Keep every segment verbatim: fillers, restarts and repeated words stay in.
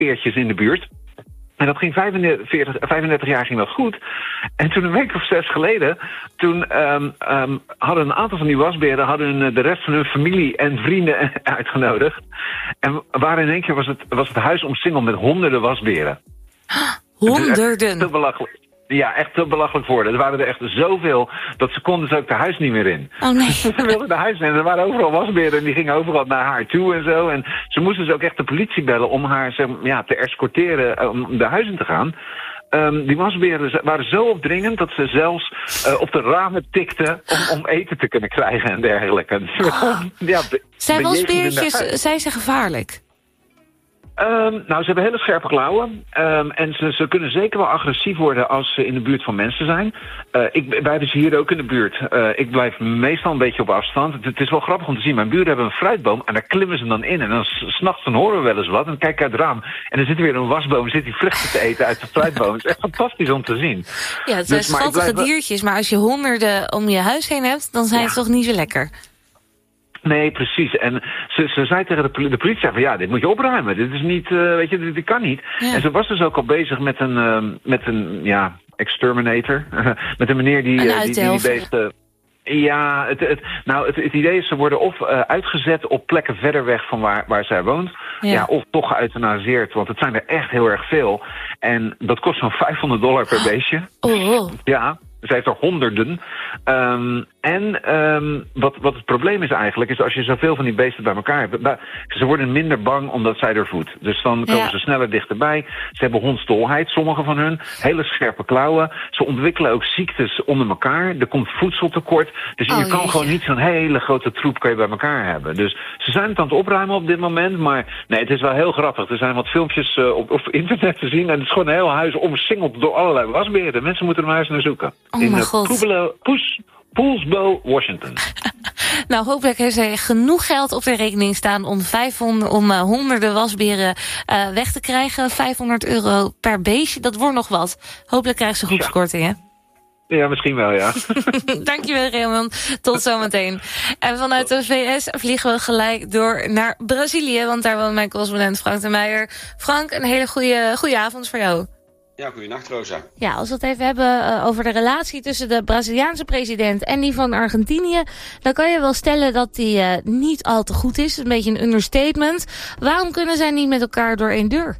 wasbeertjes in de buurt. En dat ging vijfenveertig, vijfendertig jaar ging dat goed. En toen een week of zes geleden, toen um, um, hadden een aantal van die wasberen hadden de rest van hun familie en vrienden uitgenodigd. En waren in één keer was het, was het huis omsingeld met honderden wasberen. Honderden? Te belachelijk. Ja, echt te belachelijk voor. Er waren er echt zoveel dat ze konden ze ook de huis niet meer in. Oh nee. Ze wilden de huis in. Er waren overal wasberen en die gingen overal naar haar toe en zo. En ze moesten dus ook echt de politie bellen om haar zeg, ja, te escorteren om de huis in te gaan. Um, die wasberen waren zo opdringend dat ze zelfs uh, op de ramen tikten om, om eten te kunnen krijgen en dergelijke. Oh. Ja, be- zijn wasbeertjes, zijn ze gevaarlijk? Um, nou, ze hebben hele scherpe klauwen. Um, en ze, ze kunnen zeker wel agressief worden als ze in de buurt van mensen zijn. Uh, ik, wij hebben ze hier ook in de buurt. Uh, ik blijf meestal een beetje op afstand. Het, het is wel grappig om te zien. Mijn buren hebben een fruitboom en daar klimmen ze dan in. En dan 's nachts dan horen we wel eens wat. En dan kijk ik uit het raam. En dan zit er weer een wasboom. Zit die vruchten te eten uit de fruitboom. Het is echt fantastisch om te zien. Ja, het zijn dus, schattige blijf... diertjes. Maar als je honderden om je huis heen hebt, dan zijn ja. het toch niet zo lekker. Nee, precies. En ze, ze zei tegen de, poli- de politie van ja, dit moet je opruimen. Dit is niet, uh, weet je, dit, dit kan niet. Ja. En ze was dus ook al bezig met een, uh, met een ja, exterminator. met een meneer die, uh, die, die, die beesten... Ja, het, het, nou, het, het idee is, ze worden of uh, uitgezet op plekken verder weg van waar, waar zij woont. Ja. ja, of toch geëuthanaseerd, want het zijn er echt heel erg veel. En dat kost zo'n vijfhonderd dollar per beestje. Oh, oh. Ja. Ze heeft er honderden. Um, en um, wat, wat het probleem is eigenlijk, is als je zoveel van die beesten bij elkaar hebt, bah, ze worden minder bang omdat zij er voedt. Dus dan komen ja. ze sneller dichterbij. Ze hebben hondstolheid, sommige van hun. Hele scherpe klauwen. Ze ontwikkelen ook ziektes onder elkaar. Er komt voedseltekort. Dus oh, je kan jeetje. gewoon niet zo'n hele grote troep kan je bij elkaar hebben. Dus ze zijn het aan het opruimen op dit moment. Maar nee, het is wel heel grappig. Er zijn wat filmpjes uh, op, op internet te zien. En het is gewoon een heel huis omsingeld door allerlei wasberen. Mensen moeten er maar eens naar zoeken. Oh in mijn god. Poebelo, Poes, Poolsbo, Washington. Nou, hopelijk heeft zij genoeg geld op de rekening staan om, vijfhonderd, om uh, honderden wasberen uh, weg te krijgen. vijfhonderd euro per beestje, dat wordt nog wat. Hopelijk krijgt ze groepskorting, hè? Ja, misschien wel, ja. Dankjewel, Raymond. Tot zometeen. En vanuit de V S vliegen we gelijk door naar Brazilië, want daar woont mijn correspondent Frank de Meijer. Frank, een hele goede, goede avond voor jou. Ja, goeienacht, Rosa. Ja, als we het even hebben uh, over de relatie tussen de Braziliaanse president en die van Argentinië, dan kan je wel stellen dat die uh, niet al te goed is. Een beetje een understatement. Waarom kunnen zij niet met elkaar door één deur?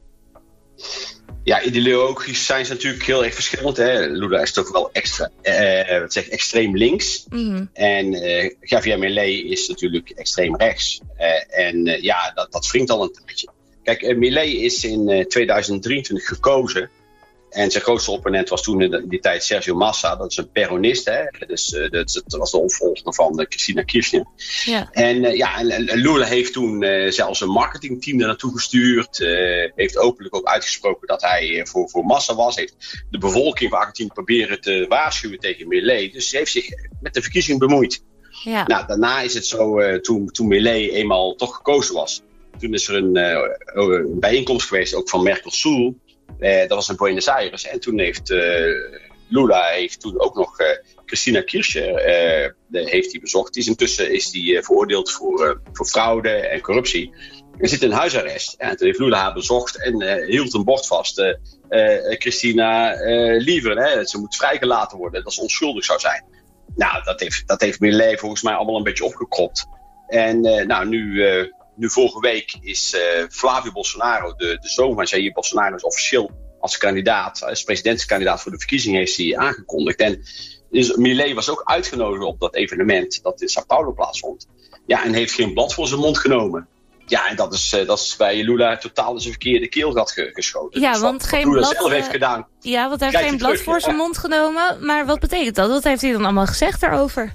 Ja, ideologisch zijn ze natuurlijk heel erg verschillend. Hè. Lula is toch wel extra, uh, wat zeg, extreem links. Mm-hmm. En uh, Javier Milei is natuurlijk extreem rechts. Uh, en uh, ja, dat, dat wringt al een tijdje. Kijk, uh, Milei is in uh, tweeduizend drieëntwintig gekozen. En zijn grootste opponent was toen in die tijd Sergio Massa. Dat is een peronist. Hè? Dus, uh, dat, dat was de opvolger van uh, Cristina Kirchner. Ja. En, uh, ja, en, en Lula heeft toen uh, zelfs een marketingteam er naartoe gestuurd. Uh, heeft openlijk ook uitgesproken dat hij uh, voor, voor Massa was. Heeft de bevolking van Argentinië proberen te waarschuwen tegen Milei. Dus hij heeft zich met de verkiezing bemoeid. Ja. Nou, daarna is het zo, uh, toen, toen Milei eenmaal toch gekozen was. Toen is er een, uh, een bijeenkomst geweest, ook van Mercosul. Uh, dat was in Buenos Aires. En toen heeft uh, Lula heeft toen ook nog uh, Cristina Kirchner uh, de, heeft die bezocht. Die is intussen is die, uh, veroordeeld voor, uh, voor fraude en corruptie. En zit in huisarrest. En toen heeft Lula haar bezocht en uh, hield een bord vast. Uh, uh, Cristina uh, liever, hè, ze moet vrijgelaten worden, dat ze onschuldig zou zijn. Nou, dat heeft, dat heeft Milei volgens mij allemaal een beetje opgekropt. En uh, nou, nu... Uh, Nu vorige week is uh, Flavio Bolsonaro, de, de zoon van Jair Bolsonaro, is officieel als kandidaat, als presidentskandidaat voor de verkiezing heeft hij aangekondigd. En dus Milei was ook uitgenodigd op dat evenement dat in Sao Paulo plaatsvond. Ja, en heeft geen blad voor zijn mond genomen. Ja, en dat is, uh, dat is bij Lula totaal in zijn verkeerde keelgat ge- geschoten. Ja, dus want wat, geen wat Lula blad, zelf heeft gedaan. Ja, want hij heeft geen blad terug, voor ja. zijn mond genomen. Maar wat betekent dat? Wat heeft hij dan allemaal gezegd daarover?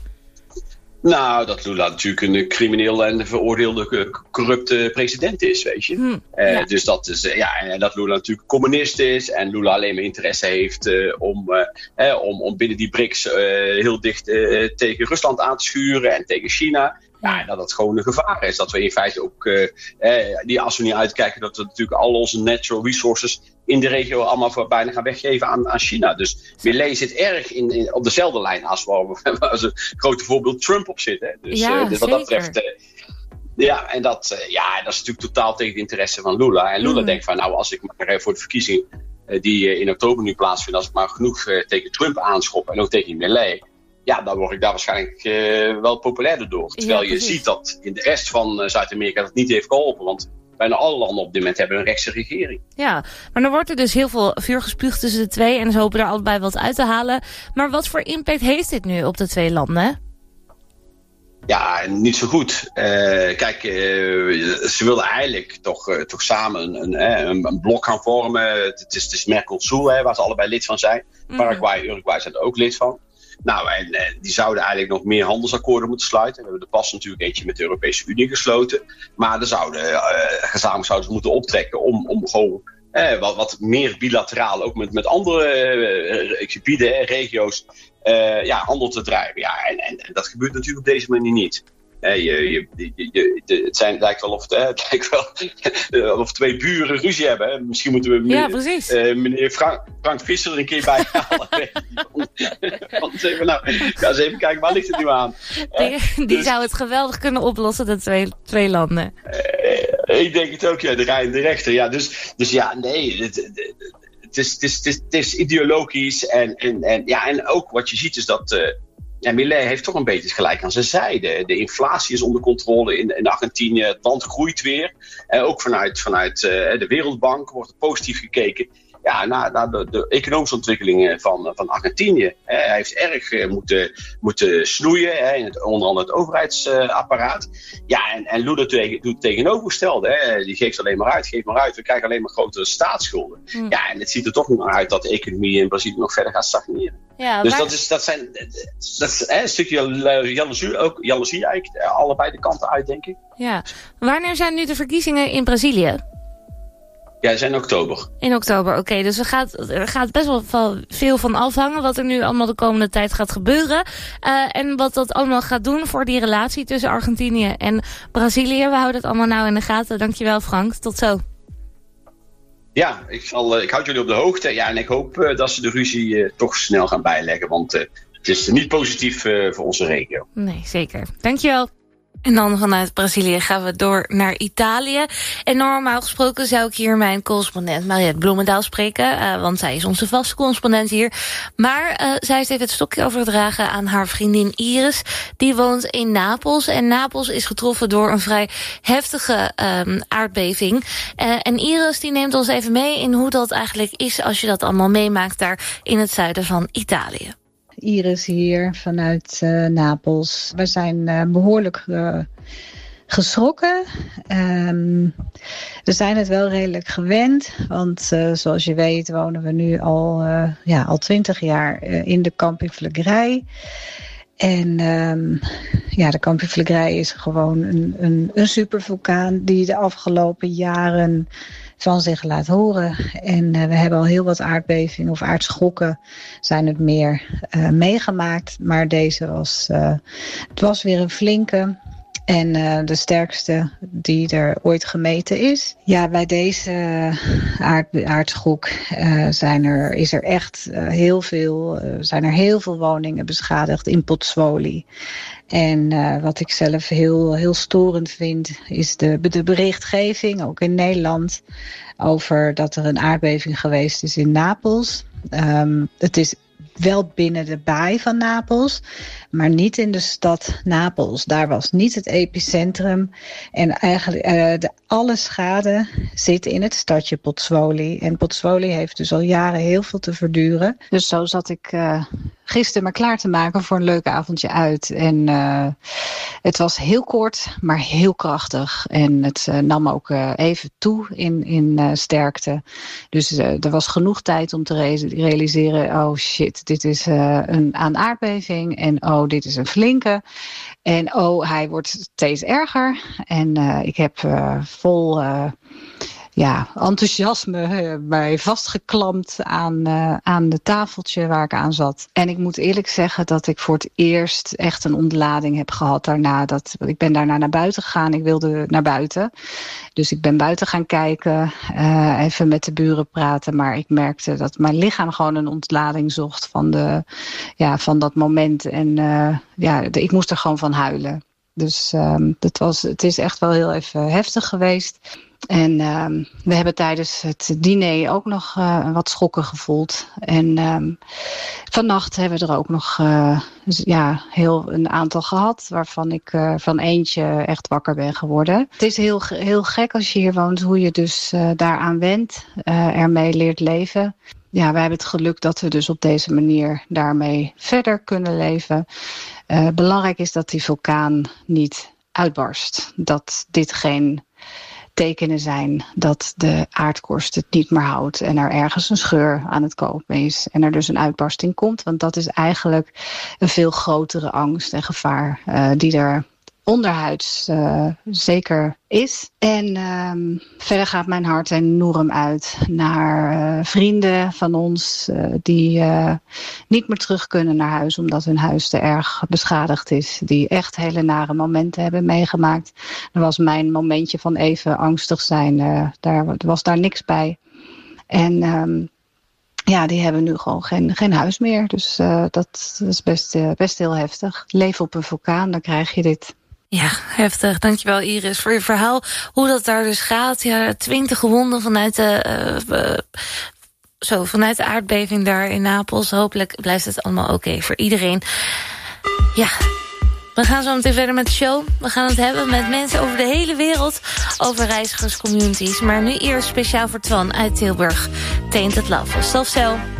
Nou, dat Lula natuurlijk een crimineel en veroordeelde corrupte president is, weet je. Hmm, ja. uh, dus dat is, uh, ja, en dat Lula natuurlijk communist is en Lula alleen maar interesse heeft uh, om, uh, eh, om, om binnen die B R I C S uh, heel dicht uh, tegen Rusland aan te schuren en tegen China. Ja, en dat het gewoon een gevaar is. Dat we in feite ook, uh, eh, die, als we niet uitkijken, dat we natuurlijk al onze natural resources in de regio allemaal voor bijna gaan weggeven aan, aan China. Dus Milei zit erg in, in, op dezelfde lijn als waar we als een grote voorbeeld Trump op zit. Hè. Dus, ja, uh, dus wat dat betreft, uh, Ja, en dat, uh, ja, dat is natuurlijk totaal tegen het interesse van Lula. En Lula mm. denkt van, nou, als ik maar uh, voor de verkiezingen uh, die uh, in oktober nu plaatsvinden, als ik maar genoeg uh, tegen Trump aanschop en ook tegen Milei, ja, dan word ik daar waarschijnlijk uh, wel populairder door. Terwijl ja, je ziet dat in de rest van uh, Zuid-Amerika dat niet heeft geholpen, want bijna alle landen op dit moment hebben een rechtse regering. Ja, maar dan wordt er dus heel veel vuur gespuugd tussen de twee en ze hopen er allebei wat uit te halen. Maar wat voor impact heeft dit nu op de twee landen? Ja, niet zo goed. Uh, kijk, uh, ze wilden eigenlijk toch, uh, toch samen een, een, een blok gaan vormen. Het is, het is Mercosur, hè, waar ze allebei lid van zijn. Mm. Paraguay en Uruguay zijn er ook lid van. Nou, en, en die zouden eigenlijk nog meer handelsakkoorden moeten sluiten. We hebben er pas natuurlijk eentje met de Europese Unie gesloten. Maar er zouden, uh, gezamenlijk zouden ze moeten optrekken om, om gewoon eh, wat, wat meer bilateraal, ook met, met andere uh, gebieden en regio's, uh, ja, handel te drijven. Ja, en, en, en dat gebeurt natuurlijk op deze manier niet. Uh, je, je, je, je, je, het, zijn, het lijkt wel of, uh, het lijkt wel uh, of twee buren ruzie hebben. Hè. Misschien moeten we meneer, ja, uh, meneer Frank, Frank Visser er een keer bij halen. Want even, nou, ga eens even kijken, waar ligt het nu aan? Die, uh, die dus, zou het geweldig kunnen oplossen, de twee, twee landen. Uh, ik denk het ook, ja, de rij en de rechter. Ja, dus, dus ja, nee, het, het, het, is, het, is, het, is, het is ideologisch. En, en, en, ja, en ook wat je ziet is dat Uh, Ja, Milei heeft toch een beetje het gelijk aan zijn zijde. De inflatie is onder controle in, in Argentinië. Het land groeit weer. En ook vanuit, vanuit uh, de Wereldbank wordt er positief gekeken. Ja, naar, naar de, de economische ontwikkelingen van, van Argentinië. Hij heeft erg uh, moeten, moeten snoeien, hè, in het, onder andere het overheidsapparaat. Uh, ja, en, en Lula tegen, doet het tegenovergestelde. Hè. Die geeft alleen maar uit, geeft maar uit. We krijgen alleen maar grotere staatsschulden. Mm. Ja, en het ziet er toch nog uit dat de economie in Brazilië nog verder gaat stagneren. Ja, dus waar... dat, is, dat zijn dat is, hè, een stukje jaloezie, ook jaloezie eigenlijk, allebei de kanten uit, denk ik. Ja, wanneer zijn nu de verkiezingen in Brazilië? Ja, dat is in oktober. In oktober, oké. Okay. Dus er gaat, er gaat best wel veel van afhangen wat er nu allemaal de komende tijd gaat gebeuren. Uh, en wat dat allemaal gaat doen voor die relatie tussen Argentinië en Brazilië. We houden het allemaal nou in de gaten. Dankjewel, Frank. Tot zo. Ja, ik, zal, ik houd jullie op de hoogte. Ja, en ik hoop uh, dat ze de ruzie uh, toch snel gaan bijleggen. Want uh, het is niet positief uh, voor onze regio. Nee, zeker. Dankjewel. En dan vanuit Brazilië gaan we door naar Italië. En normaal gesproken zou ik hier mijn correspondent Mariette Bloemendaal spreken. Uh, want zij is onze vaste correspondent hier. Maar uh, zij heeft even het stokje overgedragen aan haar vriendin Iris. Die woont in Napels. En Napels is getroffen door een vrij heftige um, aardbeving. Uh, en Iris die neemt ons even mee in hoe dat eigenlijk is als je dat allemaal meemaakt daar in het zuiden van Italië. Iris hier vanuit uh, Napels. We zijn uh, behoorlijk uh, geschrokken. Um, we zijn het wel redelijk gewend. Want uh, zoals je weet wonen we nu al, uh, ja, al twintig jaar uh, in de Campi Flegrei. En um, ja, de Campi Flegrei is gewoon een, een, een supervulkaan die de afgelopen jaren van zich laat horen. En uh, we hebben al heel wat aardbevingen of aardschokken zijn het meer uh, meegemaakt. Maar deze was, uh, het was weer een flinke. En uh, de sterkste die er ooit gemeten is. Ja, bij deze aard, aardschok uh, zijn er, is er echt uh, heel veel, uh, zijn er heel veel woningen beschadigd in Pozzuoli. En uh, wat ik zelf heel, heel storend vind, is de, de berichtgeving, ook in Nederland, over dat er een aardbeving geweest is in Napels. Um, het is wel binnen de baai van Napels, maar niet in de stad Napels. Daar was niet het epicentrum. En eigenlijk uh, de, alle schade zit in het stadje Pozzuoli. En Pozzuoli heeft dus al jaren heel veel te verduren. Dus zo zat ik uh, gisteren maar klaar te maken voor een leuk avondje uit. En uh, het was heel kort, maar heel krachtig. En het uh, nam ook uh, even toe in, in uh, sterkte. Dus uh, er was genoeg tijd om te re- realiseren, oh shit, dit is uh, een aan aardbeving. En oh, dit is een flinke. En oh, hij wordt steeds erger. En uh, ik heb uh, vol uh, ja, enthousiasme uh, mij vastgeklampt aan, uh, aan de tafeltje waar ik aan zat. En ik moet eerlijk zeggen dat ik voor het eerst echt een ontlading heb gehad daarna. Dat, ik ben daarna naar buiten gegaan. Ik wilde naar buiten. Dus ik ben buiten gaan kijken, uh, even met de buren praten. Maar ik merkte dat mijn lichaam gewoon een ontlading zocht van, de, ja, van dat moment. En uh, ja, de, ik moest er gewoon van huilen. Dus um, het, was, het is echt wel heel even heftig geweest. En um, we hebben tijdens het diner ook nog uh, wat schokken gevoeld. En um, vannacht hebben we er ook nog uh, ja, heel een aantal gehad, waarvan ik uh, van eentje echt wakker ben geworden. Het is heel, heel gek als je hier woont, hoe je dus uh, daaraan wendt, uh, ermee leert leven. Ja, wij hebben het geluk dat we dus op deze manier daarmee verder kunnen leven. Uh, belangrijk is dat die vulkaan niet uitbarst. Dat dit geen tekenen zijn dat de aardkorst het niet meer houdt en er ergens een scheur aan het kopen is en er dus een uitbarsting komt. Want dat is eigenlijk een veel grotere angst en gevaar uh, die er onderhuids uh, zeker is. En um, verder gaat mijn hart enorm uit naar uh, vrienden van ons uh, die uh, niet meer terug kunnen naar huis omdat hun huis te erg beschadigd is. Die echt hele nare momenten hebben meegemaakt. Er was mijn momentje van even angstig zijn. Uh, daar was daar niks bij. En um, ja, die hebben nu gewoon geen, geen huis meer. Dus uh, dat is best, uh, best heel heftig. Leven op een vulkaan, dan krijg je dit. Ja, heftig. Dankjewel Iris voor je verhaal. Hoe dat daar dus gaat. Ja, twintig gewonden vanuit de, uh, uh, zo, vanuit de aardbeving daar in Napels. Hopelijk blijft het allemaal oké okay voor iedereen. Ja, we gaan zo meteen verder met de show. We gaan het hebben met mensen over de hele wereld over reizigerscommunities. Maar nu eerst speciaal voor Twan uit Tilburg. Tainted Love van Stofcel.